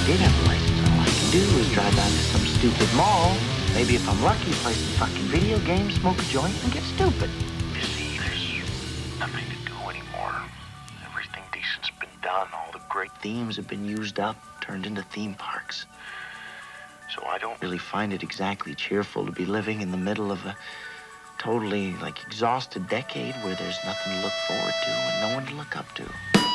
did have a license, all I can do is drive out to some stupid mall. Maybe if I'm lucky, play some fucking video games, smoke a joint, and get stupid. You see, there's nothing to do anymore. Everything decent's been done. All the great Themes have been used up, turned into theme parks. So I don't Really find it exactly cheerful to be living in the middle of a totally, exhausted decade where there's nothing to look forward to and no one to look up to.